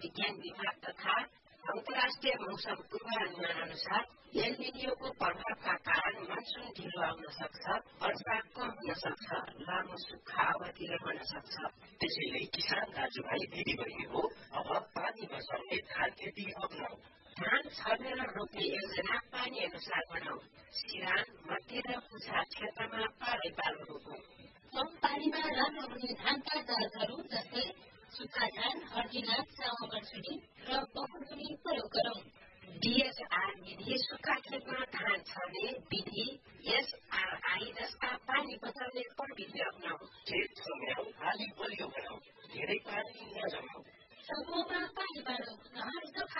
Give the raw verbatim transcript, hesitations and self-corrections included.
विज्ञान विभाग तथा अन्तर्राष्ट्रिय मौसम पूर्वानुमान अनुसार एल निनोको प्रभावका कारण मनसुन ढिलो आउन सक्छ, वर्षा कम हुन सक्छ, लामो सुक्खा अवधि रहन सक्छ। त्यसैले किसान दाजुभाइ दिदीबहिनी हो, अब पानी बचाउने धान खेती अपनाऊ। धान छर्नेर रोप्ने योजना पानी अनुसार बनाऊ। सिरान, मध्य र कुछा क्षेत्रमा पारै पालो रोपौँ। कम पानीमा राम्रो हुने धानका जातहरू जस्तै सुक्खा धान, अर्जुना, चामलगढी र बहुमुनी प्रयोग गरौँ। डीएसआर विधि सुक्खा खेतमा धान छर्ने विधि, एसआरआई जस्ता पानी बचाउने प्रविधि अपनाऊ। खेत छम्याउ, बाली बलियो बनाऊ, धेरै पानी नजमाऊ। समूहमा पानी बाँडौँ, धान